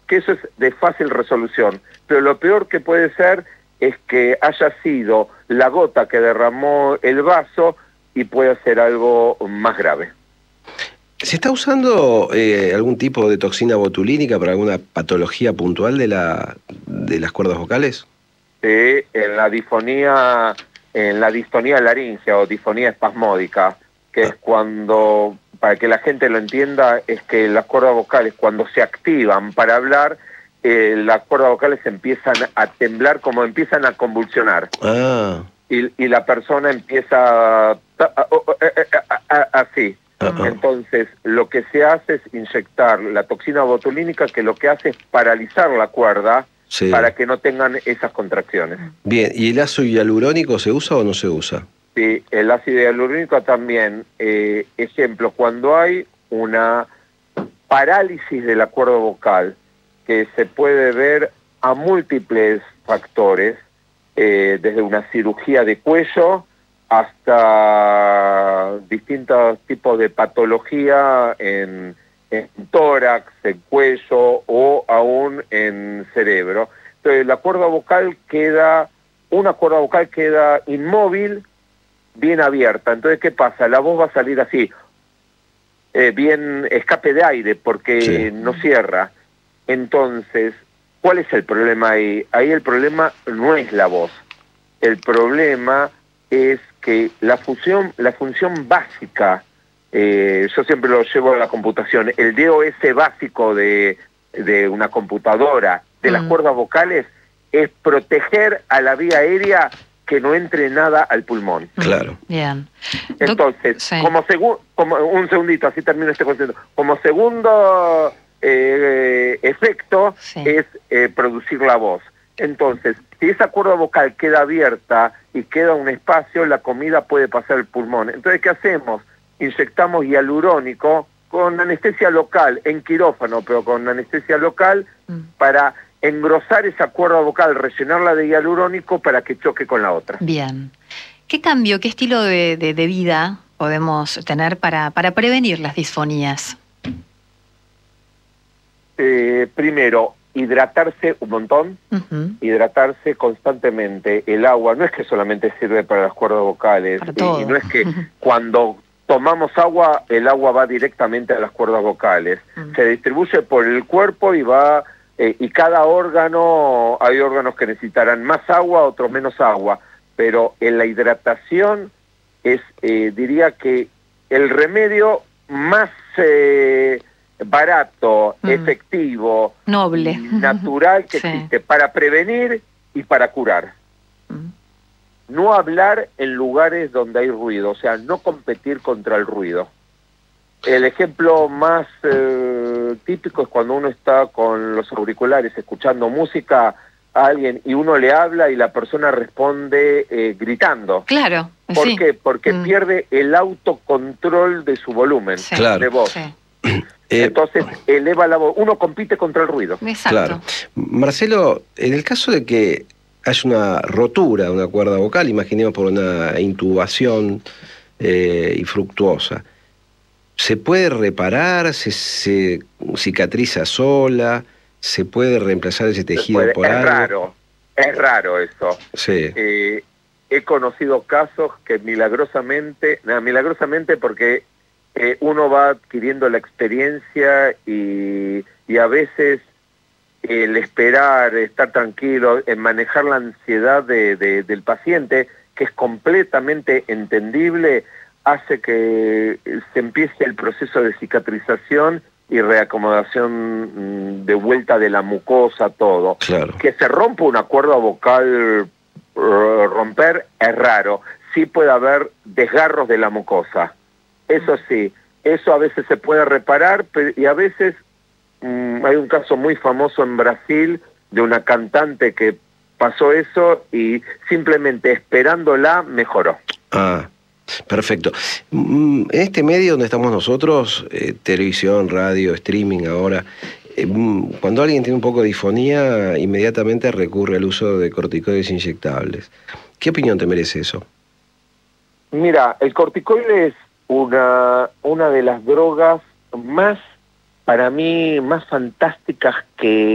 que eso es de fácil resolución. Pero lo peor que puede ser es que haya sido la gota que derramó el vaso y puede ser algo más grave. ¿Se está usando algún tipo de toxina botulínica para alguna patología puntual de las cuerdas vocales? Sí, en la disfonía laríngea o disfonía espasmódica, que es cuando, para que la gente lo entienda, es que las cuerdas vocales cuando se activan para hablar, las cuerdas vocales empiezan a temblar, como empiezan a convulsionar. Ah. Y la persona empieza así. Entonces, lo que se hace es inyectar la toxina botulínica, que lo que hace es paralizar la cuerda, sí, para que no tengan esas contracciones. Bien, ¿y el ácido hialurónico se usa o no se usa? Sí, el ácido hialurónico también. Ejemplo, cuando hay una parálisis de la cuerda vocal, que se puede ver a múltiples factores, desde una cirugía de cuello hasta distintos tipos de patología en tórax, en cuello o aún en cerebro. Entonces una cuerda vocal queda inmóvil, bien abierta. Entonces, ¿qué pasa? La voz va a salir así, bien escape de aire, porque sí, no cierra. Entonces, ¿cuál es el problema ahí? Ahí el problema no es la voz. El problema es que la función básica, yo siempre lo llevo a la computación, el DOS básico de una computadora, de las cuerdas vocales, es proteger a la vía aérea que no entre nada al pulmón. Claro. Bien. Entonces, sí, como un segundito, así termino este concepto. Como segundo efecto, sí, es producir la voz. Entonces, si esa cuerda vocal queda abierta y queda un espacio, la comida puede pasar al pulmón. Entonces, ¿qué hacemos? Inyectamos hialurónico con anestesia local, en quirófano, pero con anestesia local, para engrosar esa cuerda vocal, rellenarla de hialurónico para que choque con la otra. Bien. ¿Qué cambio, qué estilo de vida podemos tener para prevenir las disfonías? Primero, hidratarse un montón, hidratarse constantemente. El agua no es que solamente sirve para las cuerdas vocales, y no es que cuando tomamos agua, el agua va directamente a las cuerdas vocales. Se distribuye por el cuerpo y va, y cada órgano, hay órganos que necesitarán más agua, otros menos agua, pero en la hidratación es, diría que el remedio más barato, efectivo, noble, natural que existe para prevenir y para curar. No hablar en lugares donde hay ruido, o sea, no competir contra el ruido. El ejemplo más típico es cuando uno está con los auriculares escuchando música a alguien y uno le habla y la persona responde gritando. Claro. ¿Por qué? Porque pierde el autocontrol de su volumen de voz. Entonces eleva la voz, uno compite contra el ruido. Exacto. Claro. Marcelo, en el caso de que haya una rotura de una cuerda vocal, imaginemos por una intubación infructuosa, ¿se puede reparar? ¿Se cicatriza sola? ¿Se puede reemplazar ese tejido por algo? Es raro eso. Sí. He conocido casos que milagrosamente porque uno va adquiriendo la experiencia y a veces el esperar, estar tranquilo, en manejar la ansiedad del paciente, que es completamente entendible, hace que se empiece el proceso de cicatrización y reacomodación de vuelta de la mucosa, todo. Claro. Que se rompa una cuerda vocal, romper, es raro. Sí puede haber desgarros de la mucosa. Eso sí, eso a veces se puede reparar, y a veces hay un caso muy famoso en Brasil de una cantante que pasó eso y simplemente esperándola mejoró. Ah, perfecto. En este medio donde estamos nosotros, televisión, radio, streaming ahora, cuando alguien tiene un poco de disfonía, inmediatamente recurre al uso de corticoides inyectables. ¿Qué opinión te merece eso? Mira, el corticoide es una de las drogas más, para mí, más fantásticas que